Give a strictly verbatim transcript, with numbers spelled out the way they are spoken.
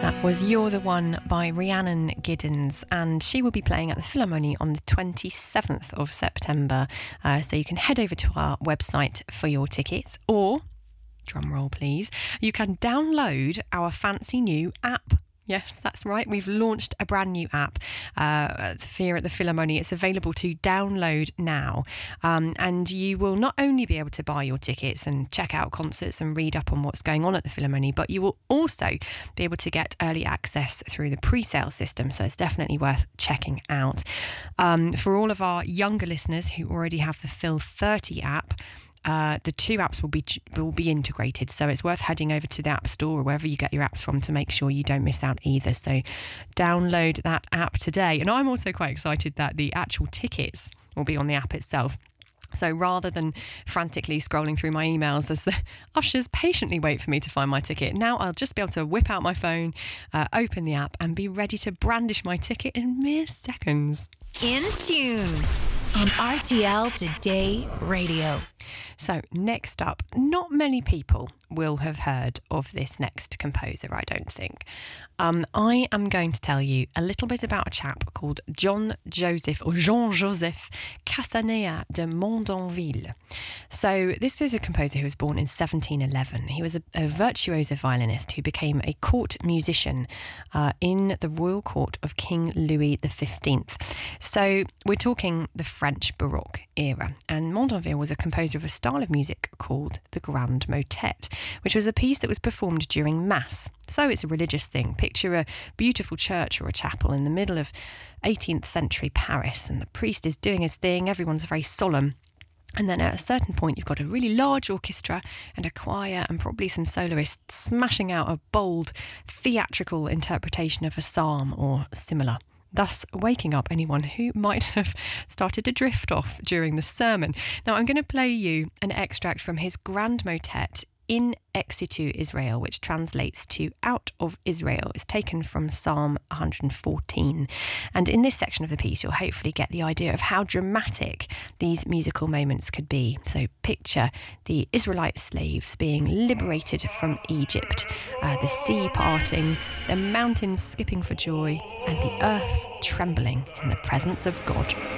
That was You're the One by Rhiannon Giddens, and she will be playing at the Philharmonie on the twenty-seventh of September. Uh, so you can head over to our website for your tickets, or, drum roll please, you can download our fancy new app. Yes, that's right. We've launched a brand new app uh, here at the Philharmonie. It's available to download now. Um, and you will not only be able to buy your tickets and check out concerts and read up on what's going on at the Philharmonie, but you will also be able to get early access through the pre-sale system. So it's definitely worth checking out. Um, for all of our younger listeners who already have the Phil thirty app, Uh, the two apps will be will be integrated, so it's worth heading over to the App Store or wherever you get your apps from to make sure you don't miss out either. So download that app today. And I'm also quite excited that the actual tickets will be on the app itself. So rather than frantically scrolling through my emails as the ushers patiently wait for me to find my ticket, now I'll just be able to whip out my phone, uh, open the app and be ready to brandish my ticket in mere seconds. In Tune on R T L Today Radio. So next up, not many people will have heard of this next composer, I don't think. Um, I am going to tell you a little bit about a chap called John Joseph or Jean-Joseph Castanea de Mondanville. So this is a composer who was born in seventeen eleven. He was a, a virtuoso violinist who became a court musician uh, in the royal court of King Louis the fifteenth. So we're talking the French Baroque era, and Mondanville was a composer of a style of music called the Grand Motet, which was a piece that was performed during Mass. So it's a religious thing. Picture a beautiful church or a chapel in the middle of eighteenth century Paris, and the priest is doing his thing, everyone's very solemn. And then at a certain point, you've got a really large orchestra and a choir and probably some soloists smashing out a bold, theatrical interpretation of a psalm or similar, thus waking up anyone who might have started to drift off during the sermon. Now, I'm going to play you an extract from his Grand Motet, In Exitu Israel, which translates to Out of Israel. It's taken from Psalm one hundred fourteen. And in this section of the piece, you'll hopefully get the idea of how dramatic these musical moments could be. So picture the Israelite slaves being liberated from Egypt, uh, the sea parting, the mountains skipping for joy, and the earth trembling in the presence of God.